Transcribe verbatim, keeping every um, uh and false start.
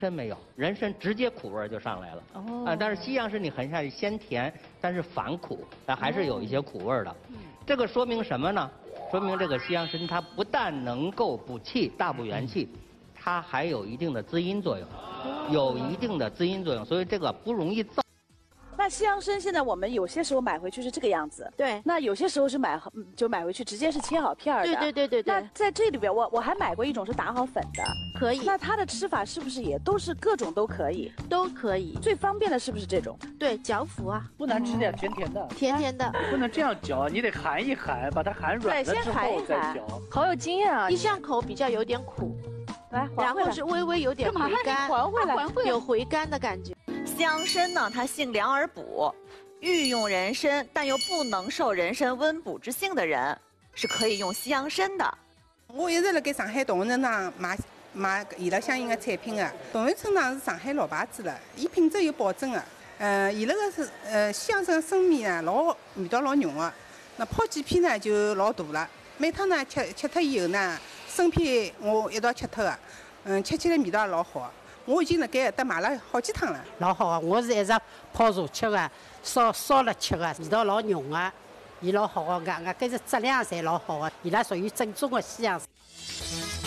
真没有，人参直接苦味就上来了。哦。啊，但是西洋参你很下去鲜甜，但是反苦，但还是有一些苦味的。嗯。这个说明什么呢？说明这个西洋参它不但能够补气、大补元气，它还有一定的滋阴作用，有一定的滋阴作用，所以这个不容易燥。 那西洋参现在我们有些时候买回去是这个样子， 对。 那有些时候是买就买回去直接是切好片儿的， 对对对对对。 那在这里边，我我还买过一种是打好粉的， 可以。 那它的吃法是不是也都是各种都可以？ 都可以。 最方便的是不是这种？ 对，嚼服啊， 不难吃的，甜甜的， 甜甜的。 不能这样嚼，你得含一含，把它含软了之后再嚼。 好有经验啊！ 一上口比较有点苦， 来， 然后是微微有点回甘， 还回来， 有回甘的感觉。 西洋参呢，它性凉而补。欲用人参，但又不能受人参温补之性的人，是可以用西洋参的。 我一直辣盖上海同仁堂买买伊拉相应的产品的。同仁堂是上海老牌子了，伊品质有保证的。呃，伊拉个是呃西洋参参米呢，老味道老浓的。那泡几片呢就老大了。每趟呢吃吃脱以后呢，生片我一道吃脱的，嗯，吃起来味道也老好。我已经辣盖搭买了好几趟了， 老好啊！我是一直泡茶吃的，烧烧了吃的，味道老浓的，伊老好个，个个搿是质量侪老好的，伊拉属于正宗的西洋参。